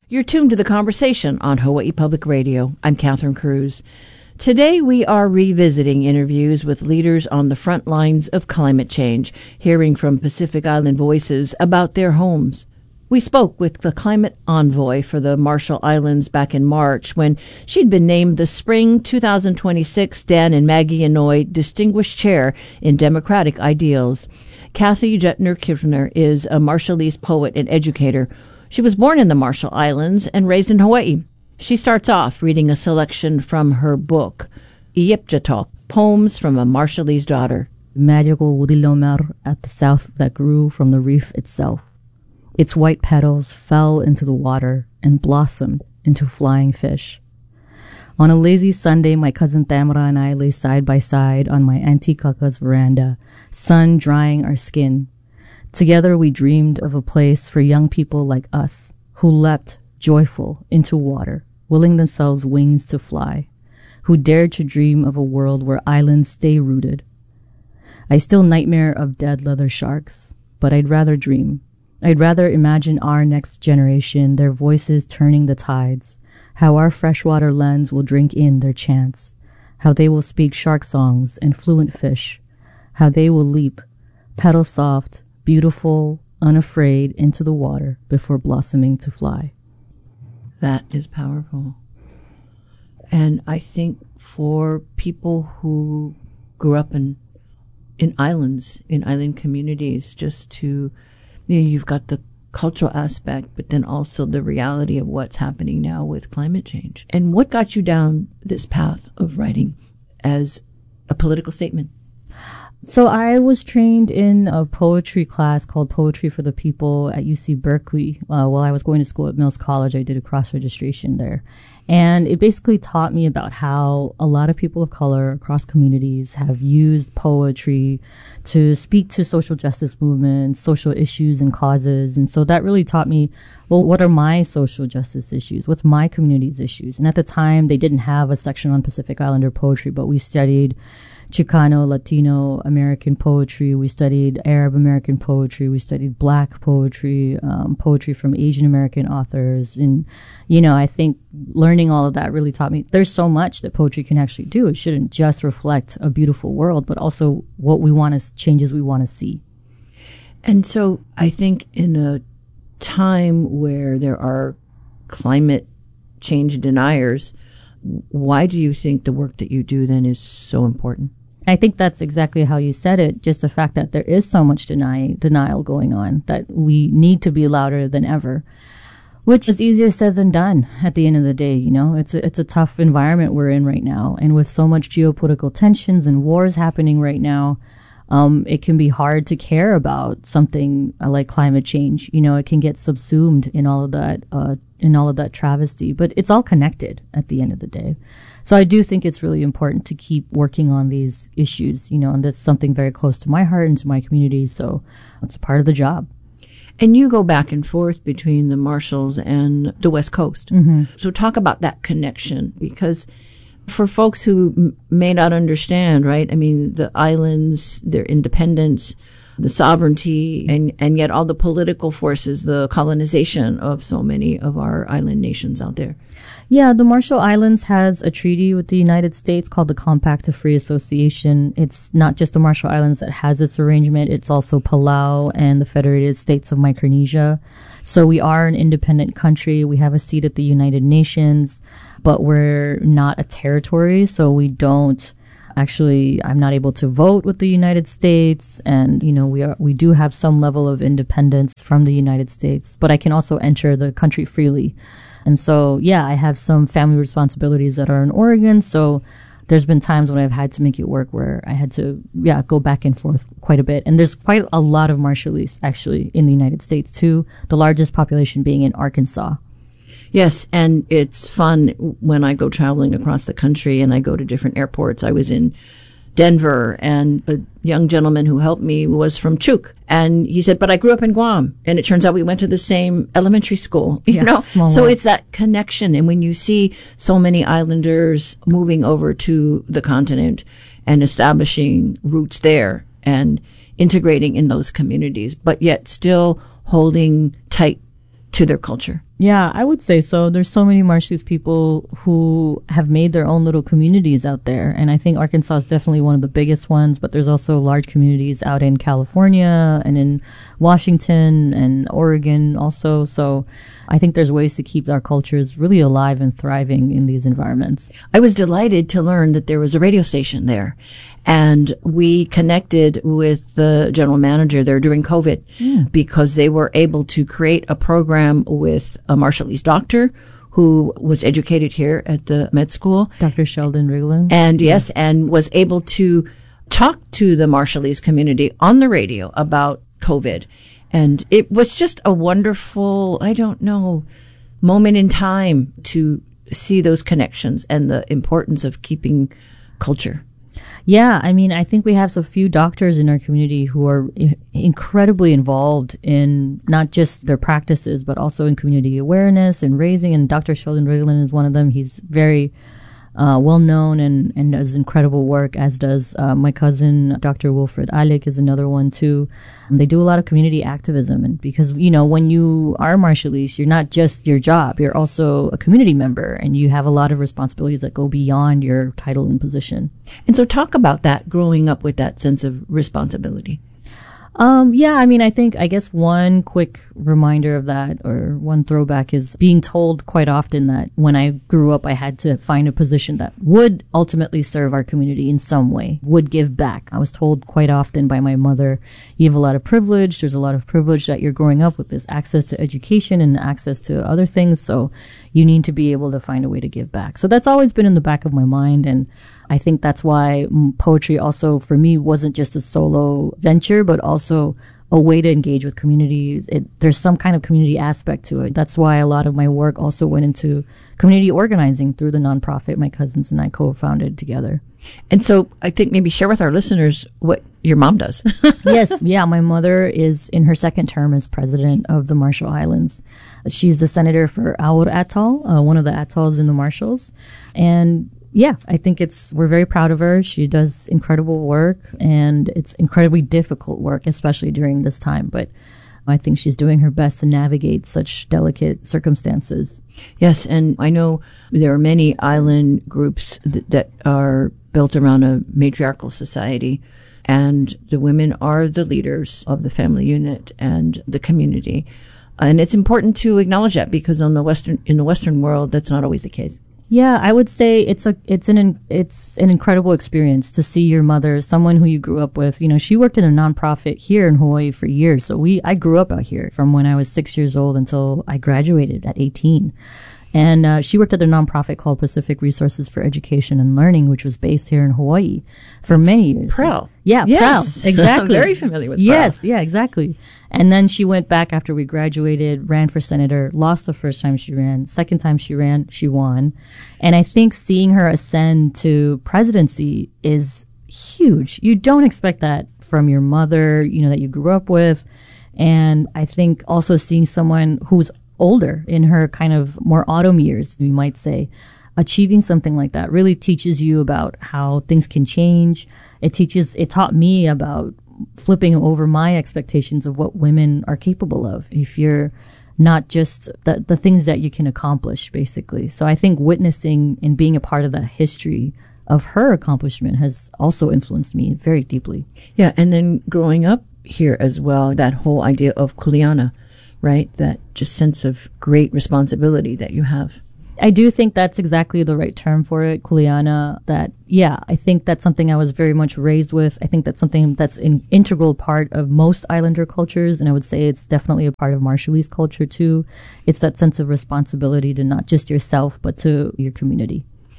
You're tuned to The Conversation on Hawaii Public Radio. I'm Catherine Cruz. Today we are revisiting interviews with leaders on the front lines of climate change, hearing from Pacific Island voices about their homes. We spoke with the climate envoy for the Marshall Islands back in March when she'd been named the Spring 2026 Dan and Maggie Inouye Distinguished Chair in Democratic Ideals. Kathy Jetner-Kirchner is a Marshallese poet and educator. She was born in the Marshall Islands and raised in Hawaii. She starts off reading a selection from her book, Iyipjatok, Poems from a Marshallese Daughter. Magical Wudilomer at the south that grew from the reef itself. Its white petals fell into the water and blossomed into flying fish. On a lazy Sunday, my cousin Tamara and I lay side by side on my auntie Kaka's veranda, sun drying our skin. Together we dreamed of a place for young people like us, who leapt, joyful, into water, willing themselves wings to fly, who dared to dream of a world where islands stay rooted. I still nightmare of dead leather sharks, but I'd rather dream. I'd rather imagine our next generation, their voices turning the tides, how our freshwater lens will drink in their chants, how they will speak shark songs and fluent fish, how they will leap, petal soft, beautiful, unafraid, into the water before blossoming to fly. That is powerful. And I think for people who grew up in islands, in island communities, just to, you've got the cultural aspect, but then also the reality of what's happening now with climate change. And what got you down this path of writing as a political statement? So I was trained in a poetry class called Poetry for the People at UC Berkeley. While I was going to school at Mills College, I did a cross-registration there. And it basically taught me about how a lot of people of color across communities have used poetry to speak to social justice movements, social issues and causes. And so that really taught me, well, what are my social justice issues? What's my community's issues? And at the time, they didn't have a section on Pacific Islander poetry, but we studied Chicano, Latino American poetry. We studied Arab American poetry. We studied Black poetry, poetry from Asian American authors. And, I think learning all of that really taught me there's so much that poetry can actually do. It shouldn't just reflect a beautiful world, but also what we want to, changes we want to see. And so I think in a time where there are climate change deniers, why do you think the work that you do then is so important? I think that's exactly how you said it. Just the fact that there is so much denial going on, that we need to be louder than ever, which is easier said than done at the end of the day. It's a tough environment we're in right now. And with so much geopolitical tensions and wars happening right now, it can be hard to care about something like climate change. It can get subsumed in all of that travesty, but it's all connected at the end of the day. So I do think it's really important to keep working on these issues, and that's something very close to my heart and to my community. So it's part of the job. And you go back and forth between the Marshalls and the West Coast. Mm-hmm. So talk about that connection, because for folks who may not understand, right? I mean, the islands, their independence, the sovereignty, and yet all the political forces, the colonization of so many of our island nations out there. Yeah, the Marshall Islands has a treaty with the United States called the Compact of Free Association. It's not just the Marshall Islands that has this arrangement. It's also Palau and the Federated States of Micronesia. So we are an independent country. We have a seat at the United Nations, but we're not a territory. So we don't actually, I'm not able to vote with the United States. And, we do have some level of independence from the United States, but I can also enter the country freely. And so, I have some family responsibilities that are in Oregon. So there's been times when I've had to make it work where I had to, go back and forth quite a bit. And there's quite a lot of Marshallese actually in the United States too, the largest population being in Arkansas. Yes, and it's fun when I go traveling across the country and I go to different airports. I was in Denver, and a young gentleman who helped me was from Chuuk. And he said, but I grew up in Guam. And it turns out we went to the same elementary school, So world. It's that connection. And when you see so many islanders moving over to the continent and establishing roots there and integrating in those communities, but yet still holding tight to their culture. Yeah, I would say so. There's so many Marshallese people who have made their own little communities out there. And I think Arkansas is definitely one of the biggest ones, but there's also large communities out in California and in Washington and Oregon also. So I think there's ways to keep our cultures really alive and thriving in these environments. I was delighted to learn that there was a radio station there. And we connected with the general manager there during COVID because they were able to create a program with a Marshallese doctor who was educated here at the med school. Dr. Sheldon Riglin. And yes, and was able to talk to the Marshallese community on the radio about COVID. And it was just a wonderful, moment in time to see those connections and the importance of keeping culture. Yeah, I mean, I think we have so few doctors in our community who are incredibly involved in not just their practices, but also in community awareness and raising. And Dr. Sheldon Riglin is one of them. He's very well known and does incredible work, as does my cousin, Dr. Wilfred Alec, is another one too. And they do a lot of community activism, and because when you are Marshallese, you're not just your job; you're also a community member, and you have a lot of responsibilities that go beyond your title and position. And so, talk about that. Growing up with that sense of responsibility. Yeah, I mean, I guess one quick reminder of that, or one throwback, is being told quite often that when I grew up, I had to find a position that would ultimately serve our community in some way, would give back. I was told quite often by my mother, you have a lot of privilege. There's a lot of privilege that you're growing up with, this access to education and access to other things. So you need to be able to find a way to give back. So that's always been in the back of my mind. And I think that's why poetry also, for me, wasn't just a solo venture, but also a way to engage with communities. There's some kind of community aspect to it. That's why a lot of my work also went into community organizing through the nonprofit my cousins and I co-founded together. And so I think maybe share with our listeners what your mom does. Yes. Yeah. My mother is in her second term as president of the Marshall Islands. She's the senator for Aur Atoll, one of the atolls in the Marshalls. And yeah, I think we're very proud of her. She does incredible work, and it's incredibly difficult work, especially during this time. But I think she's doing her best to navigate such delicate circumstances. Yes, and I know there are many island groups that are built around a matriarchal society, and the women are the leaders of the family unit and the community. And it's important to acknowledge that, because in the Western world, that's not always the case. Yeah, I would say it's an incredible experience to see your mother, someone who you grew up with. She worked in a nonprofit here in Hawaii for years. So I grew up out here from when I was 6 years old until I graduated at 18. And she worked at a nonprofit called Pacific Resources for Education and Learning, which was based here in Hawaii for many years. PREL. Yeah, yes. PREL. Exactly. I'm very familiar with PREL. Yes, yeah, exactly. And then she went back after we graduated, ran for senator, lost the first time she ran. Second time she ran, she won. And I think seeing her ascend to presidency is huge. You don't expect that from your mother, that you grew up with. And I think also seeing someone who's older, in her kind of more autumn years, we might say, achieving something like that really teaches you about how things can change. It taught me about flipping over my expectations of what women are capable of, if you're not just the things that you can accomplish, basically. So I think witnessing and being a part of that history of her accomplishment has also influenced me very deeply. Yeah, and then growing up here as well, that whole idea of kuleana, right? That just sense of great responsibility that you have. I do think that's exactly the right term for it, kuleana. I think that's something I was very much raised with. I think that's something that's an integral part of most Islander cultures, and I would say it's definitely a part of Marshallese culture too. It's that sense of responsibility to not just yourself, but to your community.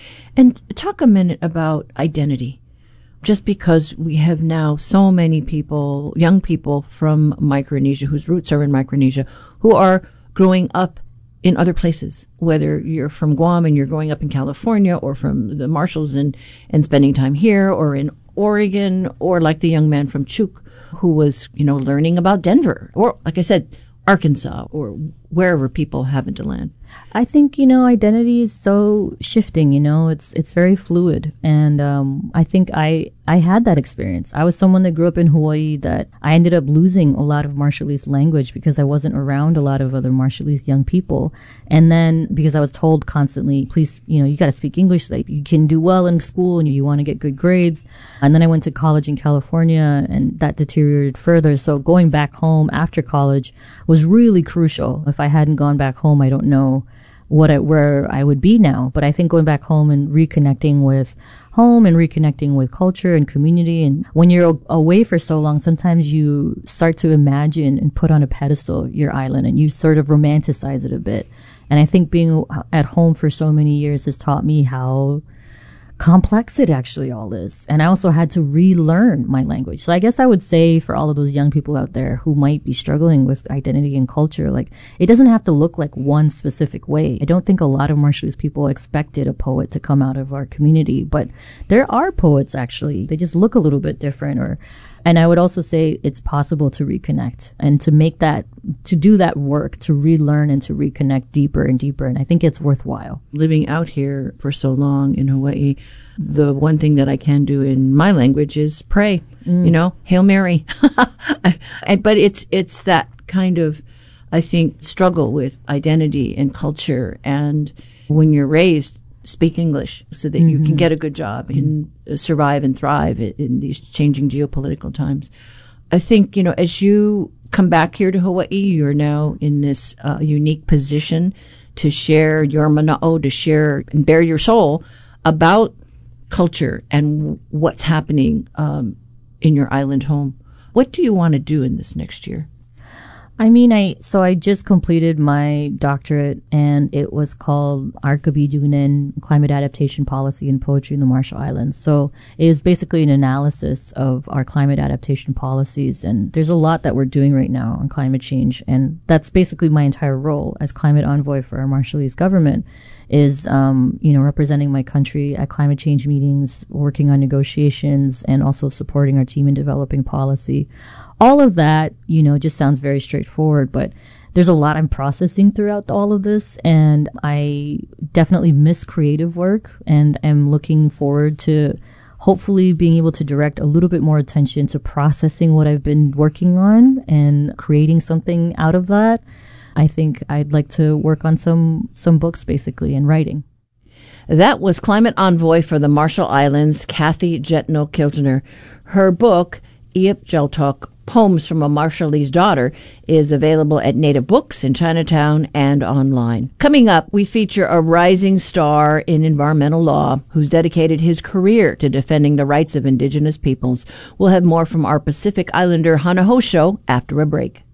And talk a minute about identity. Just because we have now so many people, young people from Micronesia, whose roots are in Micronesia, who are growing up in other places, whether you're from Guam and you're growing up in California, or from the Marshalls and spending time here, or in Oregon, or like the young man from Chuuk who was, learning about Denver, or like I said, Arkansas, or wherever people happen to land. I think, identity is so shifting, it's very fluid. And I think I had that experience. I was someone that grew up in Hawaii that I ended up losing a lot of Marshallese language because I wasn't around a lot of other Marshallese young people. And then because I was told constantly, please, you got to speak English, like you can do well in school and you want to get good grades. And then I went to college in California and that deteriorated further. So going back home after college was really crucial. If I hadn't gone back home, I don't know where I would be now. But I think going back home and reconnecting with home and reconnecting with culture and community. And when you're away for so long, sometimes you start to imagine and put on a pedestal your island and you sort of romanticize it a bit. And I think being at home for so many years has taught me how complex it actually all is. And I also had to relearn my language. So I guess I would say for all of those young people out there who might be struggling with identity and culture, like it doesn't have to look like one specific way. I don't think a lot of Marshallese people expected a poet to come out of our community, but there are poets actually. They just look a little bit different. And I would also say it's possible to reconnect and to do that work, to relearn and to reconnect deeper and deeper. And I think it's worthwhile. Living out here for so long in Hawaii, the one thing that I can do in my language is pray, Hail Mary. But it's that kind of, I think, struggle with identity and culture. And when you're raised, speak English so that you can get a good job and survive and thrive in these changing geopolitical times. I think, as you come back here to Hawaii, you're now in this unique position to share your mana'o, to share and bare your soul about culture and what's happening in your island home. What do you want to do in this next year? I mean, I just completed my doctorate and it was called Arkabidunen Climate Adaptation Policy and Poetry in the Marshall Islands. So it is basically an analysis of our climate adaptation policies. And there's a lot that we're doing right now on climate change. And that's basically my entire role as climate envoy for our Marshallese government is, representing my country at climate change meetings, working on negotiations, and also supporting our team in developing policy. All of that, just sounds very straightforward, but there's a lot I'm processing throughout all of this. And I definitely miss creative work and am looking forward to hopefully being able to direct a little bit more attention to processing what I've been working on and creating something out of that. I think I'd like to work on some books basically and writing. That was climate envoy for the Marshall Islands, Kathy Jetno-Kiltner. Her book, Iep Jaltok, Poems from a Marshallese Daughter, is available at Native Books in Chinatown and online. Coming up, we feature a rising star in environmental law who's dedicated his career to defending the rights of indigenous peoples. We'll have more from our Pacific Islander Hana Ho Show after a break.